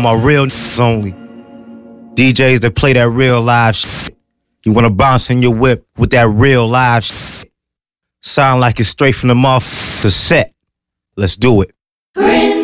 my real only. DJs that play that real live shit. You wanna bounce in your whip with that real live shit. Sound like it's straight from the motherfucking cassette. Let's do it. Prince.